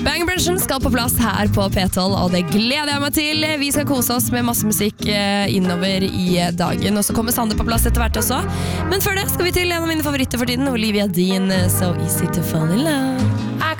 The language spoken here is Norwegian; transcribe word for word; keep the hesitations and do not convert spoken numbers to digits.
Bang-bransjen skal på plass her på P tolv, og det gleder jeg meg til. Vi skal kose oss med masse musikk innover i dagen, og så kommer Sander på plass etter hvert også. Men før det skal vi til en av mine favoritter for tiden, Olivia Dean, So Easy to Fall in Love.